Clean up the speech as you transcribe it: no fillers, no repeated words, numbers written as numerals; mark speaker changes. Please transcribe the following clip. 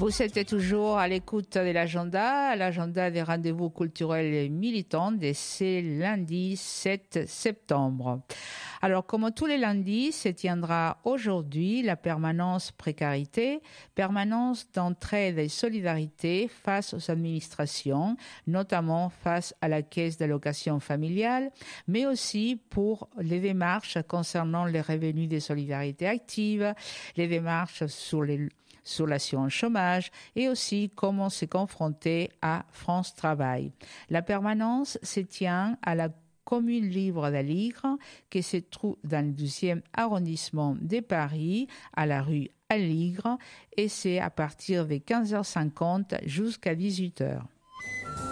Speaker 1: Vous êtes toujours à l'écoute de l'agenda des rendez-vous culturels et militants de ce lundi 7 septembre. Alors, comme tous les lundis, se tiendra aujourd'hui la permanence précarité, permanence d'entraide et solidarité face aux administrations, notamment face à la caisse d'allocation familiale, mais aussi pour les démarches concernant les revenus de solidarité active, les démarches sur l'assurance chômage et aussi comment se confronter à France Travail. La permanence se tient à la commune libre d'Aligre, qui se trouve dans le 12e arrondissement de Paris, à la rue Aligre, et c'est à partir de 15h50 jusqu'à 18h.